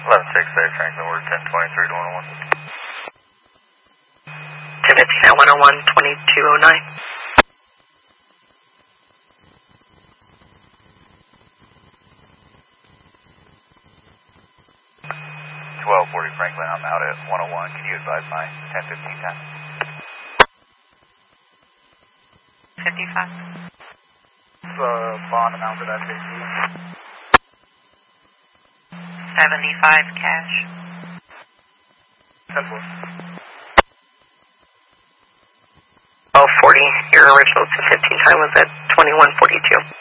11-6, Franklin, we're 1023 to 101. 1015 at 101, 2209. 1240 Franklin, I'm out at 101. Can you advise my 1015 time? 55. Bond amount for that 50. 75 cash. 10-4. 1240, your original 1015 time was at 2142.